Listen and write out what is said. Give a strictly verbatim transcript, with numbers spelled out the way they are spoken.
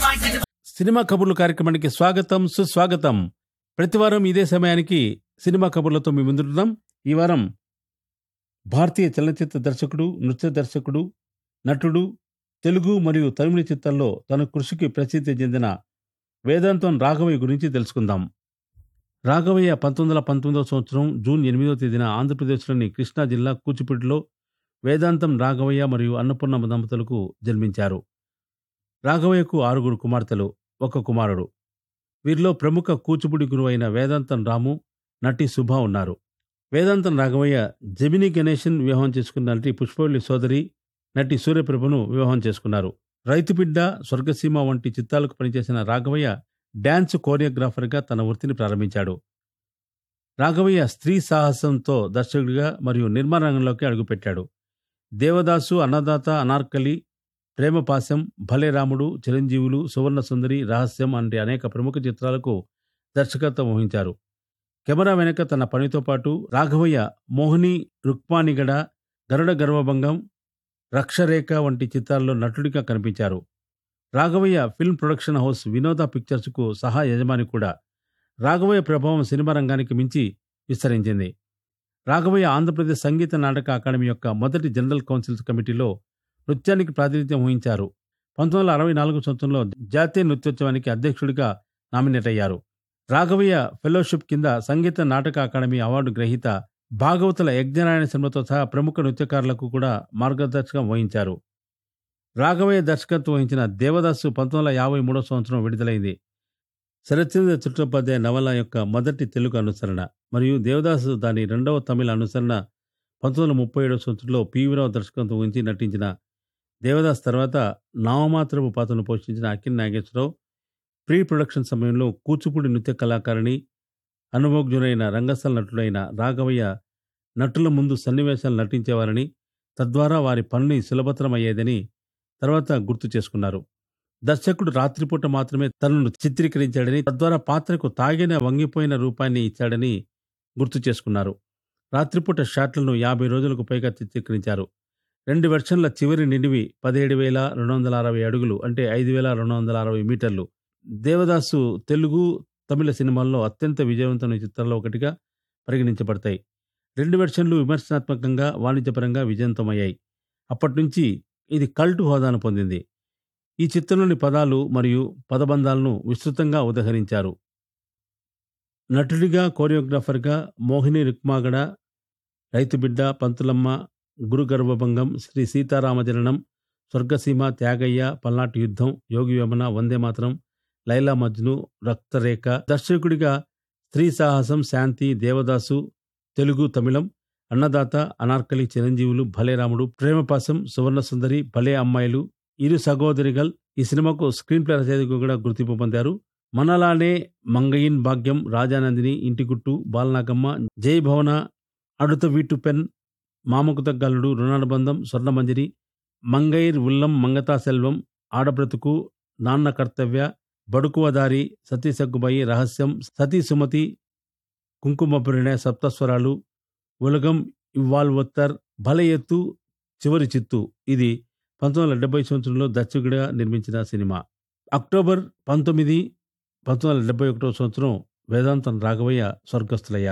Cinema కబుర్లు కార్యక్రమానికి స్వాగతం సుస్వాగతం. ప్రతివారం ఇదే సమయానికి సినిమా కబుర్లతో మీ ముందుంటున్నాం. ఈ వారం భారతీయ చలనచిత్ర దర్శకుడు, నృత్య దర్శకుడు, నటుడు, తెలుగు మరియు తమిళ చిత్రాల్లో తన కృషికి ప్రసిద్ధి చెందిన వేదాంతం రాఘవయ్య గురించి తెలుసుకుందాం. రాఘవయ్య పంతొమ్మిది వందల పంతొమ్మిదవ సంవత్సరం జూన్ ఎనిమిదవ తేదీన ఆంధ్రప్రదేశ్లోని కృష్ణా జిల్లా కూచిపూడిలో వేదాంతం రాఘవయ్య మరియు అన్నపూర్ణమ్మ దంపతులకు జన్మించారు. రాఘవయ్యకు ఆరుగురు కుమార్తెలు, ఒక కుమారుడు. వీరిలో ప్రముఖ కూచిపూడి గురువు అయిన వేదాంతం రాము, నటి శుభ ఉన్నారు. వేదాంతం రాఘవయ్య జెమిని గణేశన్ వివాహం చేసుకున్న నటి పుష్పవల్లి సోదరి నటి సూర్యప్రభను వివాహం చేసుకున్నారు. రైతుబిడ్డ, స్వర్గసీమ వంటి చిత్రాలకు పనిచేసిన రాఘవయ్య డ్యాన్స్ కోరియోగ్రాఫర్గా తన వృత్తిని ప్రారంభించాడు. రాఘవయ్య స్త్రీ సాహసంతో దర్శకుడిగా మరియు నిర్మాణ రంగంలోకి అడుగుపెట్టాడు. దేవదాసు, అన్నదాత, అనార్కలి, ప్రేమపాశం, భలే రాముడు, చిరంజీవులు, సువర్ణ సుందరి, రహస్యం వంటి అనేక ప్రముఖ చిత్రాలకు దర్శకత్వం వహించారు. కెమెరా వెనుక తన పనితో పాటు రాఘవయ్య మోహిని, రుక్మానిగడ, గరుడ గర్వభంగం, రక్షరేఖ వంటి చిత్రాల్లో నటుడిగా కనిపించారు. రాఘవయ్య ఫిల్మ్ ప్రొడక్షన్ హౌస్ వినోద పిక్చర్స్కు సహా యజమాని కూడా. రాఘవయ్య ప్రభావం సినిమా రంగానికి మించి విస్తరించింది. రాఘవయ్య ఆంధ్రప్రదేశ్ సంగీత నాటక అకాడమీ యొక్క మొదటి జనరల్ కౌన్సిల్ కమిటీలో నృత్యానికి ప్రాతినిధ్యం వహించారు. పంతొమ్మిది వందల అరవై నాలుగు సంవత్సరంలో జాతీయ నృత్యోత్సవానికి అధ్యక్షుడిగా నామినేట్ అయ్యారు. రాఘవయ్య ఫెలోషిప్ కింద సంగీత నాటక అకాడమీ అవార్డు గ్రహీత. భాగవతుల యజ్ఞనారాయణ సినిమాతో సహా ప్రముఖ నృత్యకారులకు కూడా మార్గదర్శకం వహించారు. రాఘవయ్య దర్శకత్వం వహించిన దేవదాసు పంతొమ్మిది వందల యాభై మూడవ సంవత్సరం విడుదలైంది. శరత్చంద్ర చట్టోపాధ్యాయ నవల యొక్క మొదటి తెలుగు అనుసరణ మరియు దేవదాసు దాని రెండవ తమిళ అనుసరణ. పంతొమ్మిది వందల ముప్పై ఏడవ సంవత్సరంలో పివిరావు దర్శకత్వం వహించి నటించిన దేవదాస్ తర్వాత నామమాత్రపు పాత్రను పోషించిన అక్కినేని నాగేశ్వరరావు ప్రీ ప్రొడక్షన్ సమయంలో కూచిపూడి నృత్య కళాకారిణి, అనుభవజ్ఞుడైన రంగస్థల నటుడైన రాఘవయ్య నటుల ముందు సన్నివేశాలు నటించేవారని, తద్వారా వారి పనిని సులభతరం అయ్యేదని తర్వాత గుర్తు చేసుకున్నారు. దర్శకుడు రాత్రిపూట మాత్రమే తనను చిత్రీకరించాడని, తద్వారా పాత్రకు తాగిన వంగిపోయిన రూపాన్ని ఇచ్చాడని గుర్తు చేసుకున్నారు. రాత్రిపూట షాట్లను యాభై రోజులకు పైగా చిత్రీకరించారు. రెండు వెర్షన్ల చివరి నిడివి పదిహేడు వేల రెండు వందల అరవై అడుగులు అంటే ఐదు వేల రెండు వందల అరవై మీటర్లు. దేవదాసు తెలుగు, తమిళ సినిమాల్లో అత్యంత విజయవంతమైన చిత్రాల్లో ఒకటిగా పరిగణించబడతాయి. రెండు వెర్షన్లు విమర్శనాత్మకంగా, వాణిజ్యపరంగా విజయవంతమయ్యాయి. అప్పటి నుంచి ఇది కల్ట్ హోదాను పొందింది. ఈ చిత్రంలోని పదాలు మరియు పదబంధాలను విస్తృతంగా ఉదహరించారు. నటుడిగా, కోరియోగ్రాఫర్గా మోహిని, రుక్మాగడ, రైతుబిడ్డ, పంతులమ్మ, గురు గర్భభంగం, శ్రీ సీతారామజననం, స్వర్గసీమ, త్యాగయ్య, పల్నాటి యుద్ధం, యోగి వేమన, వందేమాతరం, లైలా మజ్ను, రక్తరేఖ. దర్శకుడిగా స్త్రీ సాహసం, శాంతి, దేవదాసు తెలుగు, తమిళం, అన్నదాత, అనార్కలి, చిరంజీవులు, భలే రాముడు, ప్రేమపాశం, సువర్ణ సుందరి, భలే అమ్మాయిలు, ఇరు సహోదరిగల్. ఈ సినిమాకు స్క్రీన్ ప్లే రచయితగా కూడా గుర్తింపు పొందారు. మనలానే, మంగయిన్ భాగ్యం, రాజానందిని, ఇంటిగుట్టు, బాలనాగమ్మ, జై భవన, అడుత వీటు పెన్, మామకు తగ్గల్లుడు, రుణానుబంధం, స్వర్ణమంజరి, మంగైర్ ఉల్లం, మంగతా సెల్వం, ఆడబ్రతుకు, నాన్న కర్తవ్య, బడుకువదారి, సతీ సగ్గుబాయి, రహస్యం, సతీ సుమతి, కుంకుమపురిణే, సప్తస్వరాలు, ఉలగం, ఇవ్వాల్వత్తర్, భలే ఎత్తు, చివరి చిత్తు. ఇది పంతొమ్మిది వందల డెబ్బై సంవత్సరంలో దర్శకుడిగా నిర్మించిన సినిమా. అక్టోబర్ పంతొమ్మిది పంతొమ్మిది వందల డెబ్బై ఒకటో సంవత్సరం వేదాంతం రాఘవయ్య స్వర్గస్థులయ్యారు.